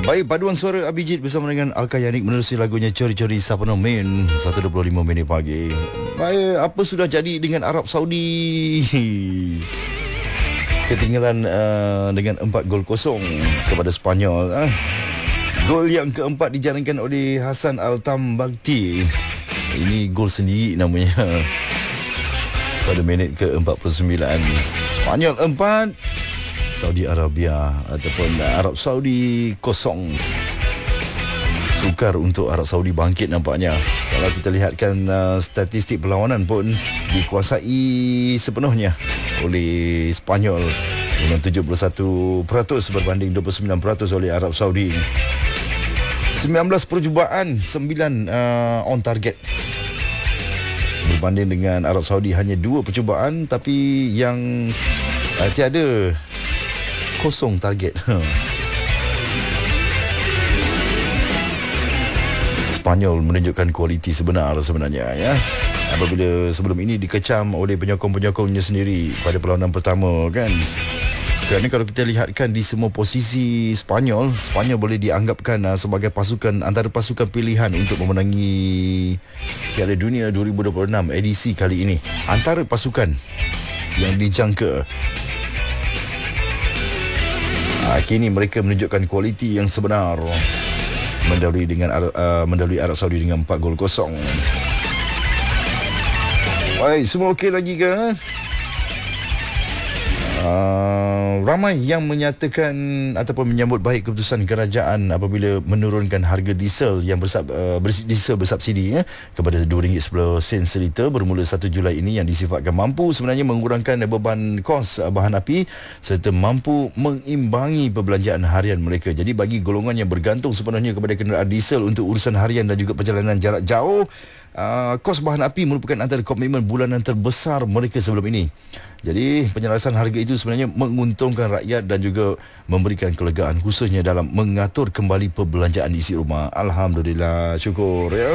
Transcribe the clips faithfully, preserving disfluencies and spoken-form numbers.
Baik, paduan suara Abhijit bersama dengan Alka Yanik menerusi lagunya Cori-Cori Sapno Main satu dua puluh lima minit pagi. Baik, apa sudah jadi dengan Arab Saudi? Ketinggalan uh, dengan empat gol kosong kepada Spanyol. Uh. Gol yang keempat dijaringkan oleh Hasan Al-Tambakti. Ini gol sendiri namanya. Pada minit ke empat puluh sembilan. Spanyol empat, Saudi Arabia ataupun Arab Saudi kosong. Sukar untuk Arab Saudi bangkit nampaknya. Kalau kita lihatkan uh, statistik perlawanan pun dikuasai sepenuhnya oleh Spanyol dengan tujuh puluh satu peratus berbanding dua puluh sembilan peratus oleh Arab Saudi. sembilan belas percubaan, sembilan uh, on target. Berbanding dengan Arab Saudi hanya dua percubaan tapi yang uh, tiada kosong target. Spanyol menunjukkan kualiti sebenar sebenarnya ya. Apabila sebelum ini dikecam oleh penyokong-penyokongnya sendiri pada perlawanan pertama kan. Kerana kalau kita lihatkan di semua posisi Spanyol, Spanyol boleh dianggapkan uh, sebagai pasukan antara pasukan pilihan untuk memenangi Piala Dunia dua ribu dua puluh enam edisi kali ini. Antara pasukan yang dijangka. Uh, kini mereka menunjukkan kualiti yang sebenar. Mendahului dengan uh, mendahului Arab Saudi dengan empat gol kosong. Baik, semua okey lagi ke? Uh, ramai yang menyatakan ataupun menyambut baik keputusan kerajaan apabila menurunkan harga diesel yang bersub, uh, diesel bersubsidi ya, kepada dua ringgit sepuluh sen seliter bermula satu Julai ini, yang disifatkan mampu sebenarnya mengurangkan beban kos uh, bahan api serta mampu mengimbangi perbelanjaan harian mereka. Jadi bagi golongan yang bergantung sepenuhnya kepada kenderaan diesel untuk urusan harian dan juga perjalanan jarak jauh, Uh, kos bahan api merupakan antara komitmen bulanan terbesar mereka sebelum ini. Jadi penyelarasan harga itu sebenarnya menguntungkan rakyat dan juga memberikan kelegaan khususnya dalam mengatur kembali perbelanjaan isi rumah. Alhamdulillah, syukur ya.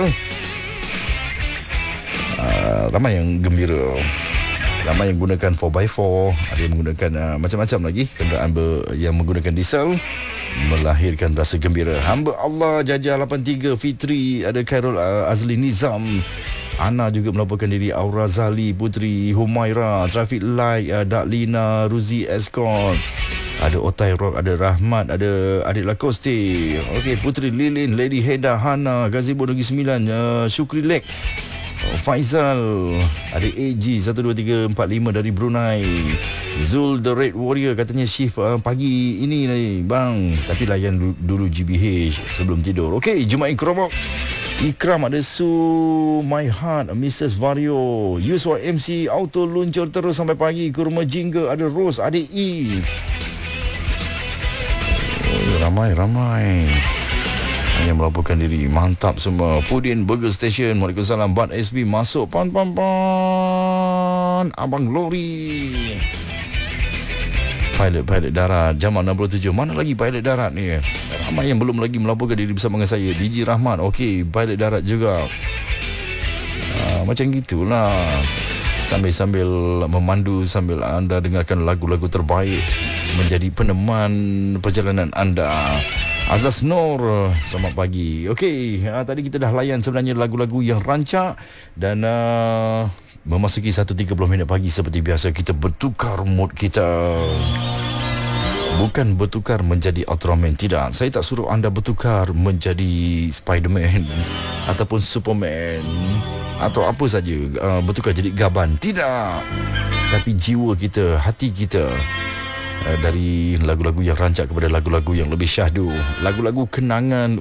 Uh, ramai yang gembira. Ramai yang gunakan four by four, ada yang menggunakan uh, macam-macam lagi kenderaan ber, yang menggunakan diesel, melahirkan rasa gembira. Hamba Allah Jajah lapan tiga Fitri, ada Khairul uh, Azli Nizam, Ana juga melaporkan diri, Aura Zali Putri, Humaira, Traffic Light, uh, Daklina, Ruzi Escort, ada Otai Rock, ada Rahmat, ada Adik Lacoste, okey, Putri Lilin, Lady Heda, Hana, Gazebo Negeri Sembilan, uh, Syukri Lek, Faizal, ada A G satu dua tiga empat lima dari Brunei, Zul the Red Warrior, katanya shift uh, pagi ini ni bang, tapi layan dulu G B H sebelum tidur. Okey, Jumaat Keromok, Ikram, ada Su My Heart, Missus Vario, Yuswa M C Auto luncur terus sampai pagi ke rumah Jingga, ada Rose, ada E. Oh, ramai ramai yang melaporkan diri. Mantap semua. Pudin Burger Station, Waalaikumsalam. Bat S B masuk. Pan pan pan Abang Lori. Pilot-pilot darat Jamal enam puluh tujuh. Mana lagi pilot darat ni? Ramai yang belum lagi melaporkan diri bersama dengan saya. D J Rahmat, okey, pilot darat juga. uh, Macam gitulah, sambil-sambil memandu, sambil anda dengarkan lagu-lagu terbaik menjadi peneman perjalanan anda. Azaz Nur, selamat pagi. Okey, uh, tadi kita dah layan sebenarnya lagu-lagu yang rancak. Dan uh, memasuki satu tiga puluh minit pagi, seperti biasa kita bertukar mood kita. Bukan bertukar menjadi Ultraman, tidak. Saya tak suruh anda bertukar menjadi Spiderman ataupun Superman atau apa saja, uh, bertukar jadi Gaban, tidak. Tapi jiwa kita, hati kita, dari lagu-lagu yang rancak kepada lagu-lagu yang lebih syahdu, lagu-lagu kenangan